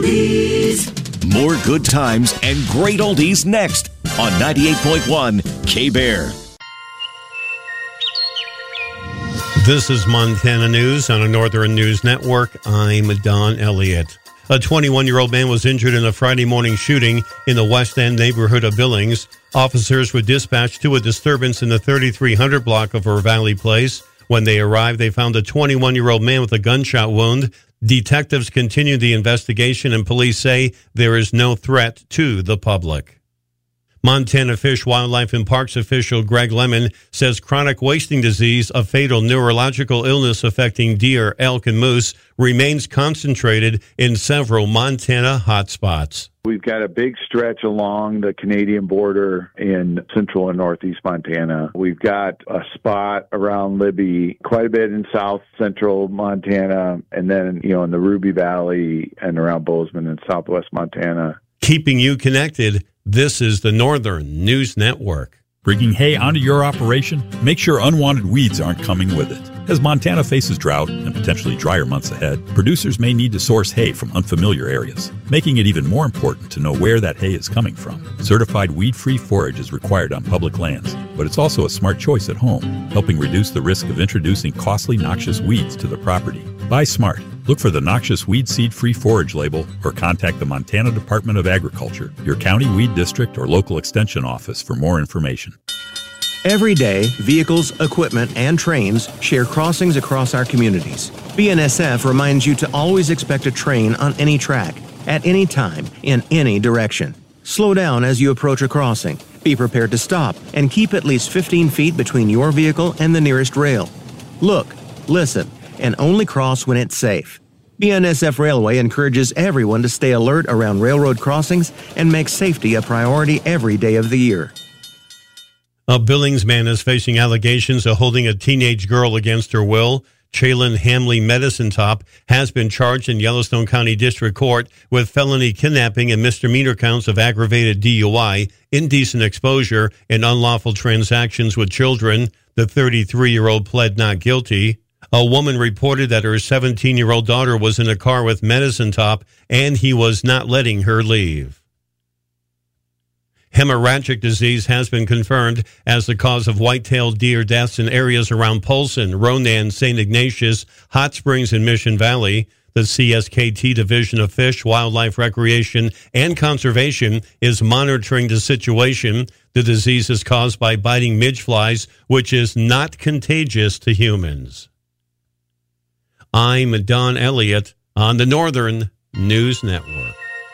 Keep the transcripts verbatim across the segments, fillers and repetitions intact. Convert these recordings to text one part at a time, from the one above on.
oldies. More good times and great oldies next on ninety-eight point one K-Bear. This is Montana News on a Northern News Network. I'm Don Elliott. A twenty-one-year-old man was injured in a Friday morning shooting in the West End neighborhood of Billings. Officers were dispatched to a disturbance in the thirty-three hundred block of Ur Valley Place. When they arrived, they found a twenty-one-year-old man with a gunshot wound. Detectives continue the investigation, and police say there is no threat to the public. Montana Fish, Wildlife, and Parks official Greg Lemon says chronic wasting disease, a fatal neurological illness affecting deer, elk, and moose, remains concentrated in several Montana hotspots. We've got a big stretch along the Canadian border in central and northeast Montana. We've got a spot around Libby, quite a bit in south central Montana, and then, you know, in the Ruby Valley and around Bozeman and southwest Montana. Keeping you connected, this is the Northern News Network. Bringing hay onto your operation? Make sure unwanted weeds aren't coming with it. As Montana faces drought and potentially drier months ahead, producers may need to source hay from unfamiliar areas, making it even more important to know where that hay is coming from. Certified weed-free forage is required on public lands, but it's also a smart choice at home, helping reduce the risk of introducing costly noxious weeds to the property. Buy smart. Look for the noxious weed seed-free forage label or contact the Montana Department of Agriculture, your county weed district, or local extension office for more information. Every day, vehicles, equipment, and trains share crossings across our communities. B N S F reminds you to always expect a train on any track, at any time, in any direction. Slow down as you approach a crossing. Be prepared to stop and keep at least fifteen feet between your vehicle and the nearest rail. Look, listen, and only cross when it's safe. B N S F Railway encourages everyone to stay alert around railroad crossings and make safety a priority every day of the year. A Billings man is facing allegations of holding a teenage girl against her will. Chalon Hamley Medicine Top has been charged in Yellowstone County District Court with felony kidnapping and misdemeanor counts of aggravated D U I, indecent exposure, and unlawful transactions with children. The thirty-three-year-old pled not guilty. A woman reported that her seventeen-year-old daughter was in a car with Medicine Top, and he was not letting her leave. Hemorrhagic disease has been confirmed as the cause of white-tailed deer deaths in areas around Polson, Ronan, Saint Ignatius, Hot Springs, and Mission Valley. The C S K T Division of Fish, Wildlife, Recreation, and Conservation is monitoring the situation. The disease is caused by biting midge flies, which is not contagious to humans. I'm Don Elliott on the Northern News Network.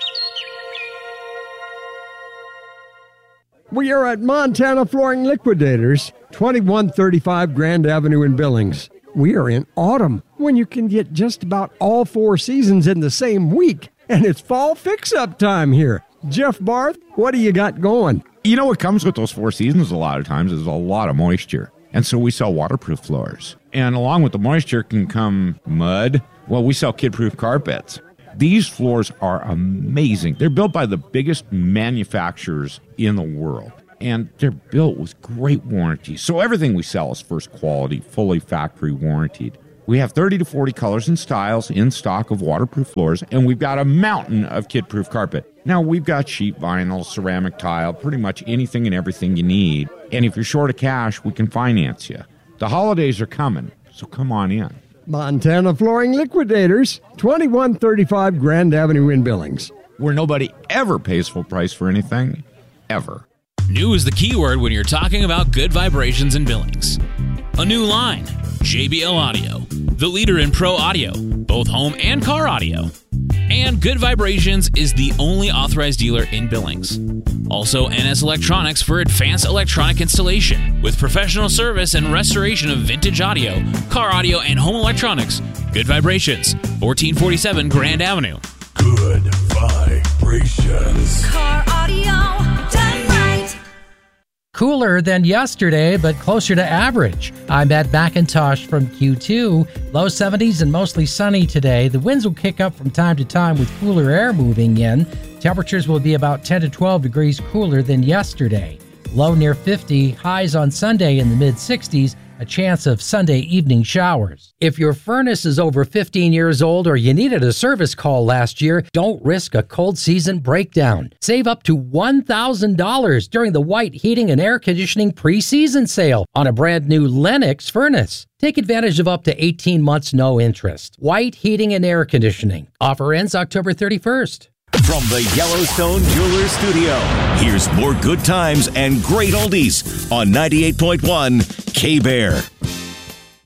We are at Montana Flooring Liquidators, twenty-one thirty-five Grand Avenue in Billings. We are in autumn, when you can get just about all four seasons in the same week. And it's fall fix-up time here. Jeff Barth, what do you got going? You know what comes with those four seasons a lot of times is a lot of moisture. And so we sell waterproof floors. And along with the moisture can come mud. Well, we sell kid-proof carpets. These floors are amazing. They're built by the biggest manufacturers in the world, and they're built with great warranties. So everything we sell is first quality, fully factory warranted. We have thirty to forty colors and styles in stock of waterproof floors, and we've got a mountain of kid-proof carpet. Now, we've got sheet vinyl, ceramic tile, pretty much anything and everything you need. And if you're short of cash, we can finance you. The holidays are coming, so come on in. Montana Flooring Liquidators, twenty-one thirty-five Grand Avenue in Billings. Where nobody ever pays full price for anything, ever. New is the keyword when you're talking about good vibrations in Billings. A new line, J B L Audio, the leader in pro audio, both home and car audio. And Good Vibrations is the only authorized dealer in Billings. Also, N S Electronics for advanced electronic installation. With professional service and restoration of vintage audio, car audio, and home electronics. Good Vibrations, fourteen forty-seven Grand Avenue. Good Vibrations. Car audio done right. Cooler than yesterday, but closer to average. I'm Matt McIntosh from Q two. Low seventies and mostly sunny today. The winds will kick up from time to time with cooler air moving in. Temperatures will be about ten to twelve degrees cooler than yesterday. Low near fifty, highs on Sunday in the mid-sixties, a chance of Sunday evening showers. If your furnace is over fifteen years old or you needed a service call last year, don't risk a cold season breakdown. Save up to one thousand dollars during the White Heating and Air Conditioning preseason sale on a brand new Lennox furnace. Take advantage of up to eighteen months no interest. White Heating and Air Conditioning. Offer ends October thirty-first. From the Yellowstone Jewelers Studio, here's more good times and great oldies on ninety-eight point one K-Bear.